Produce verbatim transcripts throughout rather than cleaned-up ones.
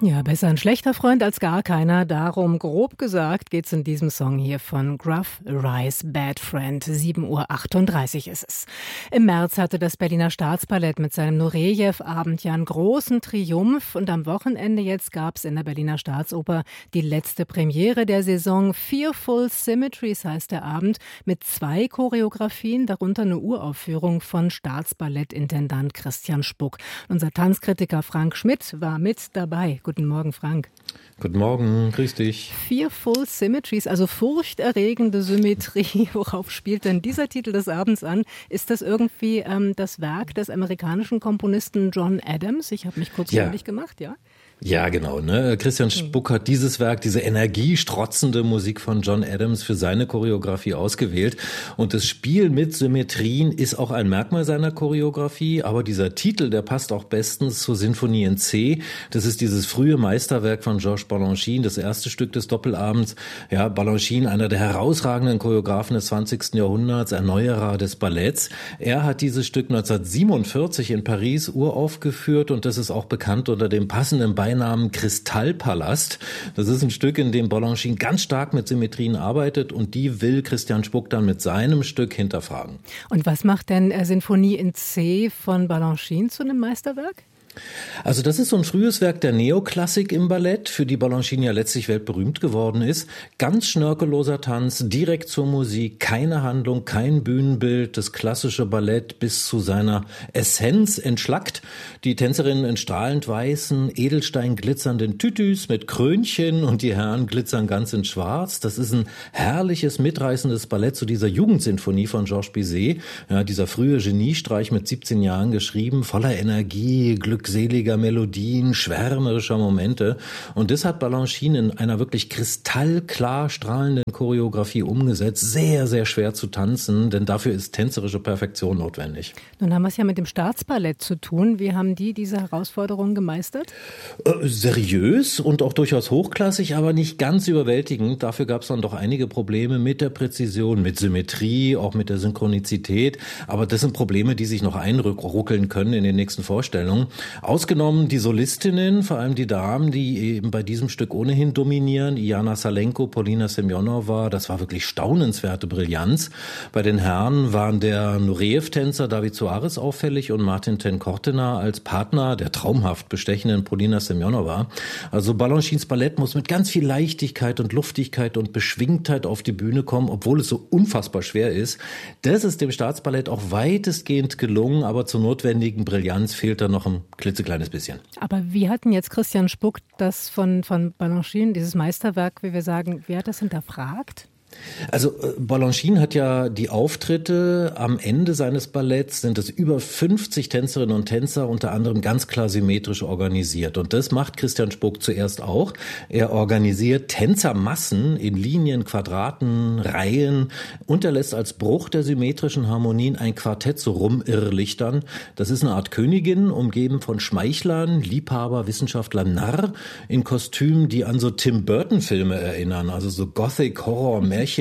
Ja, besser ein schlechter Freund als gar keiner. Darum, grob gesagt, geht's in diesem Song hier von Gruff Rhys Bad Friend. sieben Uhr achtunddreißig ist es. Im März hatte das Berliner Staatsballett mit seinem Nurejew-Abend ja einen großen Triumph. Und am Wochenende jetzt gab's in der Berliner Staatsoper die letzte Premiere der Saison. Fearful Symmetries heißt der Abend, mit zwei Choreografien, darunter eine Uraufführung von Staatsballettintendant Christian Spuck. Unser Tanzkritiker Frank Schmidt war mit dabei. Guten Morgen, Frank. Guten Morgen, grüß dich. Fearful Symmetries, also furchterregende Symmetrie. Worauf spielt denn dieser Titel des Abends an? Ist das irgendwie ähm, das Werk des amerikanischen Komponisten John Adams? Ich habe mich kurz ja. kundig gemacht, ja? Ja, genau. Ne? Christian Spuck hat dieses Werk, diese energiestrotzende Musik von John Adams für seine Choreografie ausgewählt. Und das Spiel mit Symmetrien ist auch ein Merkmal seiner Choreografie. Aber dieser Titel, der passt auch bestens zur Sinfonie in C. Das ist dieses frühe Meisterwerk von Georges Balanchine, das erste Stück des Doppelabends. Ja, Balanchine, einer der herausragenden Choreografen des zwanzigsten Jahrhunderts, Erneuerer des Balletts. Er hat dieses Stück neunzehnhundertsiebenundvierzig in Paris uraufgeführt und das ist auch bekannt unter dem passenden Beinamen Kristallpalast. Das ist ein Stück, in dem Balanchine ganz stark mit Symmetrien arbeitet und die will Christian Spuck dann mit seinem Stück hinterfragen. Und was macht denn äh, Sinfonie in C von Balanchine zu einem Meisterwerk? Also das ist so ein frühes Werk der Neoklassik im Ballett, für die Balanchine ja letztlich weltberühmt geworden ist. Ganz schnörkelloser Tanz, direkt zur Musik, keine Handlung, kein Bühnenbild, das klassische Ballett bis zu seiner Essenz entschlackt. Die Tänzerinnen in strahlend weißen, Edelstein glitzernden Tütüs mit Krönchen und die Herren glitzern ganz in schwarz. Das ist ein herrliches, mitreißendes Ballett zu dieser Jugendsinfonie von Georges Bizet. Ja, dieser frühe Geniestreich mit siebzehn Jahren geschrieben, voller Energie, Glück, glückseliger Melodien, schwärmerischer Momente. Und das hat Balanchine in einer wirklich kristallklar strahlenden Choreografie umgesetzt. Sehr, sehr schwer zu tanzen, denn dafür ist tänzerische Perfektion notwendig. Nun haben wir es ja mit dem Staatsballett zu tun. Wie haben die diese Herausforderungen gemeistert? Äh, seriös und auch durchaus hochklassig, aber nicht ganz überwältigend. Dafür gab es dann doch einige Probleme mit der Präzision, mit Symmetrie, auch mit der Synchronizität. Aber das sind Probleme, die sich noch einruckeln können in den nächsten Vorstellungen. Ausgenommen die Solistinnen, vor allem die Damen, die eben bei diesem Stück ohnehin dominieren, Iyana Salenko, Polina Semjonova, das war wirklich staunenswerte Brillanz. Bei den Herren waren der Nureyev-Tänzer David Soares auffällig und Martin ten Kortena als Partner der traumhaft bestechenden Polina Semjonova. Also Balanchines Ballett muss mit ganz viel Leichtigkeit und Luftigkeit und Beschwingtheit auf die Bühne kommen, obwohl es so unfassbar schwer ist. Das ist dem Staatsballett auch weitestgehend gelungen, aber zur notwendigen Brillanz fehlt da noch ein klitzekleines bisschen. Aber wie hat denn jetzt Christian Spuck das von, von Balanchine, dieses Meisterwerk, wie wir sagen, wer hat das hinterfragt? Also Balanchine hat ja die Auftritte am Ende seines Balletts, sind es über fünfzig Tänzerinnen und Tänzer, unter anderem ganz klar symmetrisch organisiert. Und das macht Christian Spuck zuerst auch. Er organisiert Tänzermassen in Linien, Quadraten, Reihen und er lässt als Bruch der symmetrischen Harmonien ein Quartett so rumirrlichtern. Das ist eine Art Königin, umgeben von Schmeichlern, Liebhaber, Wissenschaftler, Narr, in Kostümen, die an so Tim Burton-Filme erinnern, also so Gothic Horror,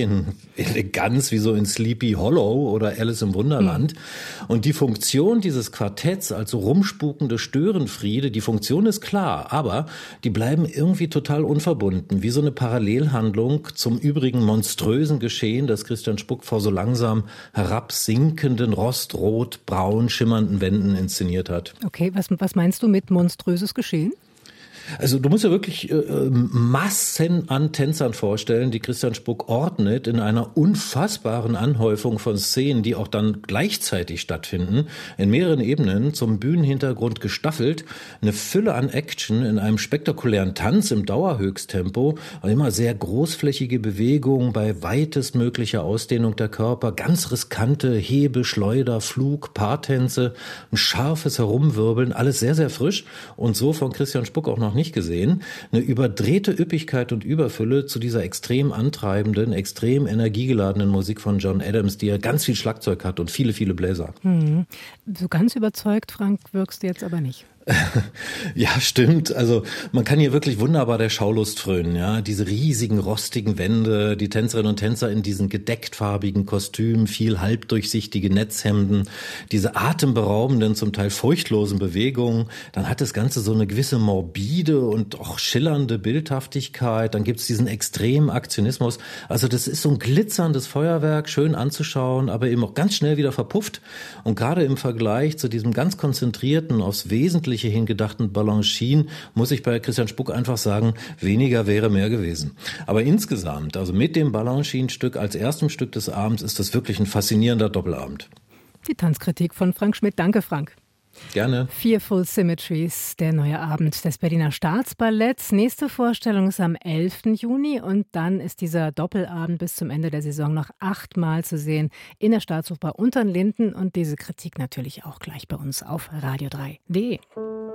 Eleganz wie so in Sleepy Hollow oder Alice im Wunderland. Mhm. Und die Funktion dieses Quartetts, also rumspukende Störenfriede, die Funktion ist klar, aber die bleiben irgendwie total unverbunden, wie so eine Parallelhandlung zum übrigen monströsen Geschehen, das Christian Spuck vor so langsam herabsinkenden, rostrot, braun schimmernden Wänden inszeniert hat. Okay, was, was meinst du mit monströses Geschehen? Also du musst ja wirklich äh, Massen an Tänzern vorstellen, die Christian Spuck ordnet in einer unfassbaren Anhäufung von Szenen, die auch dann gleichzeitig stattfinden, in mehreren Ebenen, zum Bühnenhintergrund gestaffelt, eine Fülle an Action in einem spektakulären Tanz im Dauerhöchsttempo, immer sehr großflächige Bewegungen bei weitestmöglicher Ausdehnung der Körper, ganz riskante Hebe, Schleuder, Flug, Paartänze, ein scharfes Herumwirbeln, alles sehr, sehr frisch und so von Christian Spuck auch noch nicht gesehen. Eine überdrehte Üppigkeit und Überfülle zu dieser extrem antreibenden, extrem energiegeladenen Musik von John Adams, die ja ganz viel Schlagzeug hat und viele, viele Bläser. Hm. So ganz überzeugt, Frank, wirkst du jetzt aber nicht. Ja, stimmt. Also man kann hier wirklich wunderbar der Schaulust frönen. Ja, diese riesigen rostigen Wände, die Tänzerinnen und Tänzer in diesen gedecktfarbigen Kostümen, viel halbdurchsichtige Netzhemden, diese atemberaubenden, zum Teil furchtlosen Bewegungen. Dann hat das Ganze so eine gewisse morbide und auch schillernde Bildhaftigkeit. Dann gibt's diesen extremen Aktionismus. Also das ist so ein glitzerndes Feuerwerk, schön anzuschauen, aber eben auch ganz schnell wieder verpufft. Und gerade im Vergleich zu diesem ganz konzentrierten, aufs Wesentliche hingedachten Balanchine, muss ich bei Christian Spuck einfach sagen, weniger wäre mehr gewesen. Aber insgesamt, also mit dem Balanchine-Stück als erstem Stück des Abends, ist das wirklich ein faszinierender Doppelabend. Die Tanzkritik von Frank Schmidt. Danke, Frank. Gerne. Fearful Symmetries, der neue Abend des Berliner Staatsballetts. Nächste Vorstellung ist am elften Juni und dann ist dieser Doppelabend bis zum Ende der Saison noch achtmal zu sehen in der Staatsoper Unter den Linden und diese Kritik natürlich auch gleich bei uns auf radio drei punkt de.